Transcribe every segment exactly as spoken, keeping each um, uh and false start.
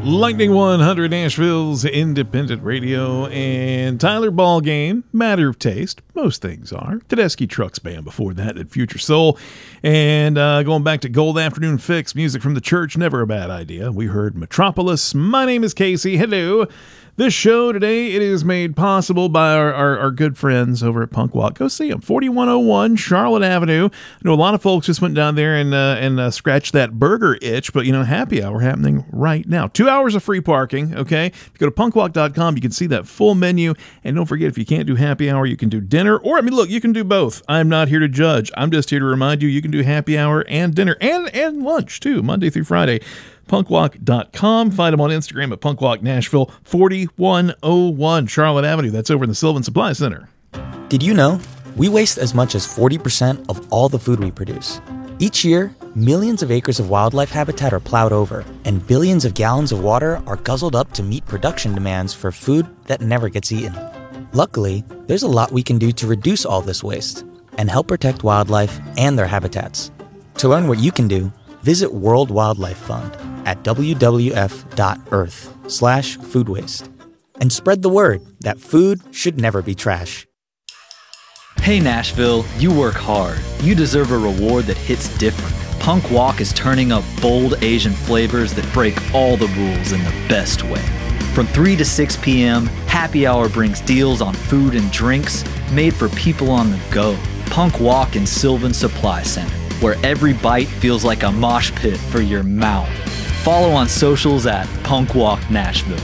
Lightning one hundred, Nashville's independent radio, and Tyler Ballgame, Matter of Taste. Most things are. Tedeschi Trucks Band before that at Future Soul. And uh, going back to Gold Afternoon Fix, music from the church, never a bad idea. We heard Metropolis. My name is Casey. Hello. This show today, it is made possible by our, our, our good friends over at Punk Walk. Go see them. forty-one oh one Charlotte Avenue. I know a lot of folks just went down there and uh, and uh, scratched that burger itch, but, you know, happy hour happening right now. Two hours of free parking, okay? If you go to punk walk dot com, you can see that full menu. And don't forget, if you can't do happy hour, you can do dinner. Or, I mean, look, you can do both. I'm not here to judge. I'm just here to remind you, you can do happy hour and dinner and, and lunch, too, Monday through Friday. punk walk dot com. Find them on Instagram at punkwalk nashville. forty-one oh one Charlotte Avenue. That's over in the Sylvan Supply Center. Did you know we waste as much as forty percent of all the food we produce? Each year, millions of acres of wildlife habitat are plowed over, and billions of gallons of water are guzzled up to meet production demands for food that never gets eaten. Luckily, there's a lot we can do to reduce all this waste and help protect wildlife and their habitats. To learn what you can do, visit World Wildlife Fund at w w f dot earth slash food waste and spread the word that food should never be trash. Hey Nashville, you work hard. You deserve a reward that hits different. Punk Walk is turning up bold Asian flavors that break all the rules in the best way. From three to six p.m., happy hour brings deals on food and drinks made for people on the go. Punk Walk in Sylvan Supply Center, where every bite feels like a mosh pit for your mouth. Follow on socials at Punk Walk Nashville.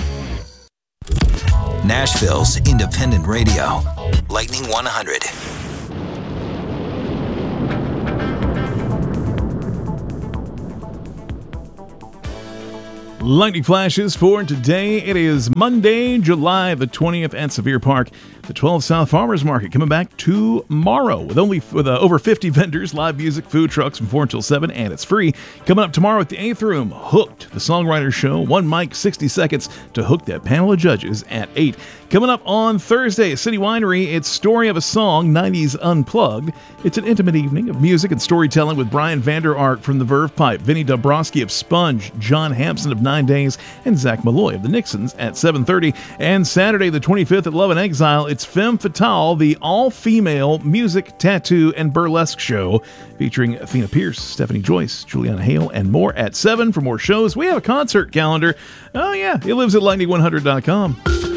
Nashville's independent radio, Lightning one hundred. Lightning flashes for today. It is Monday, July the twentieth at Sevier Park. The twelve South Farmers Market coming back tomorrow with only with uh, over fifty vendors, live music, food trucks from four until seven, and it's free. Coming up tomorrow at the eighth Room, Hooked, the Songwriter Show. One mic, sixty seconds to hook that panel of judges at eight. Coming up on Thursday, City Winery, it's Story of a Song, nineties Unplugged. It's an intimate evening of music and storytelling with Brian Vander Ark from the Verve Pipe, Vinny Dobrowski of Sponge, John Hampson of Nine Days, and Zach Malloy of the Nixons at seven thirty. And Saturday the twenty-fifth at Love and Exile, it's Femme Fatale, the all-female music, tattoo, and burlesque show featuring Athena Pierce, Stephanie Joyce, Juliana Hale, and more at seven. For more shows, we have a concert calendar. Oh yeah, it lives at lightning one hundred dot com.